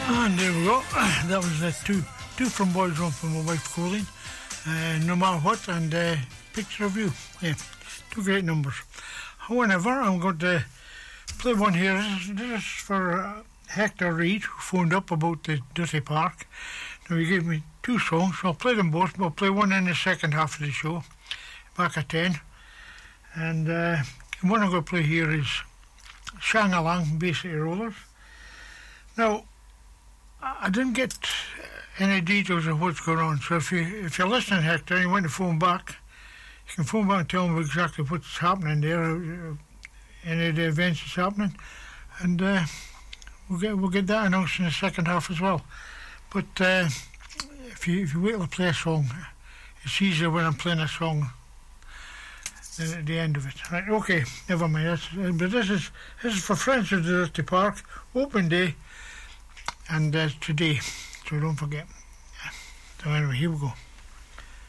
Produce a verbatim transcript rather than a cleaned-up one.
And there we go. That was uh, two two from Boys Run for my wife Colleen. Uh, no matter what, and uh, Picture of You. Yeah, two great numbers. However, I'm going to play one here. This is, this is for uh, Hector Reid, who phoned up about the Dirty Park. Now, he gave me two songs, so I'll play them both, but I'll play one in the second half of the show, back at ten. And uh, the one I'm going to play here is Shang-a-Lang, Bay City Rollers. Now, I didn't get any details of what's going on, so if, you, if you're listening, Hector, and you want to phone back, you can phone back and tell me exactly what's happening there, uh, any of the events that's happening, and uh, we'll get we'll get that announced in the second half as well. But uh, if you if you wait till I play a song, it's easier when I'm playing a song than at the end of it. Right? Okay, never mind. That's, uh, but this is this is for Friends of the Dirty Park, open day. And uh, today, so don't forget. So anyway, here we go.